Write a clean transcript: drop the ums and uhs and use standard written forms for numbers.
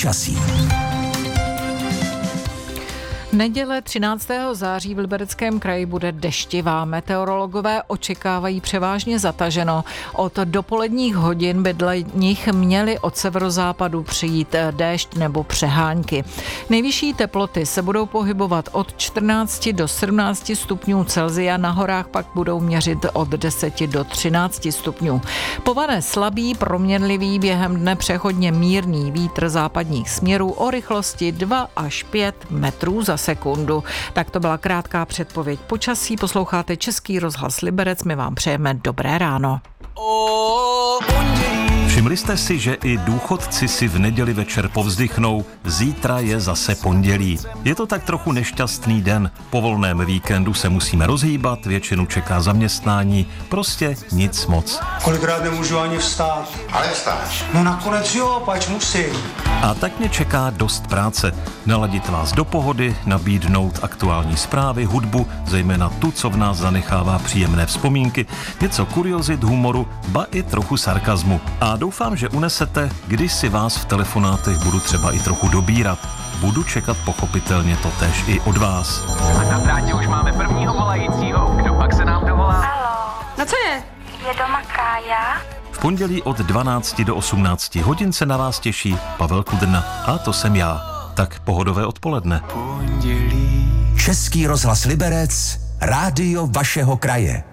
počasí. Neděle 13. září v Libereckém kraji bude deštivá. Meteorologové očekávají převážně zataženo. Od dopoledních hodin by dle nich měly od severozápadu přijít déšť nebo přehánky. Nejvyšší teploty se budou pohybovat od 14 do 17 stupňů Celsia, na horách pak budou měřit od 10 do 13 stupňů. Povane slabý, proměnlivý, během dne přechodně mírný vítr západních směrů o rychlosti 2 až 5 metrů za sekundu. Tak to byla krátká předpověď počasí. Posloucháte Český rozhlas Liberec, my vám přejeme dobré ráno. Všimli jste si, že i důchodci si v neděli večer povzdychnou, zítra je zase pondělí. Je to tak trochu nešťastný den. Po volném víkendu se musíme rozhýbat, většinu čeká zaměstnání, prostě nic moc. Kolikrát nemůžu ani vstát. Ale vstáš. No nakonec jo, pač musím. A tak mě čeká dost práce. Naladit vás do pohody, nabídnout aktuální zprávy, hudbu, zejména tu, co v nás zanechává příjemné vzpomínky, něco kuriozit, humoru, ba i trochu sarkazmu. A doufám, že unesete, když si vás v telefonátech budu třeba i trochu dobírat. Budu čekat pochopitelně totéž i od vás. A na drátě už máme prvního volajícího. Kdo pak se nám dovolá? Haló. No co je? Je doma Kája? V pondělí od 12 do 18 hodin se na vás těší Pavel Kudrna. A to jsem já. Tak pohodové odpoledne. Český rozhlas Liberec, rádio vašeho kraje.